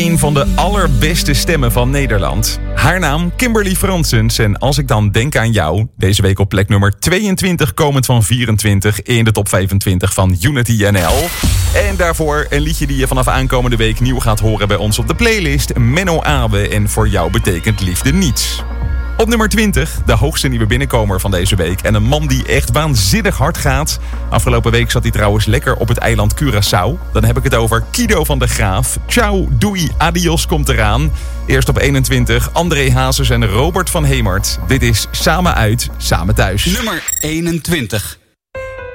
Een van de allerbeste stemmen van Nederland. Haar naam Kimberly Fransens. En als ik dan denk aan jou, deze week op plek nummer 22, komend van 24 in de top 25 van Unity NL. En daarvoor een liedje die je vanaf aankomende week nieuw gaat horen bij ons op de playlist. Menno Abe en Voor jou betekent liefde niets. Op nummer 20, de hoogste nieuwe binnenkomer van deze week. En een man die echt waanzinnig hard gaat. Afgelopen week zat hij trouwens lekker op het eiland Curaçao. Dan heb ik het over Kido van der Graaf. Ciao, doei, adios komt eraan. Eerst op 21, André Hazes en Robert van Hemert. Dit is Samen uit, samen thuis. Nummer 21.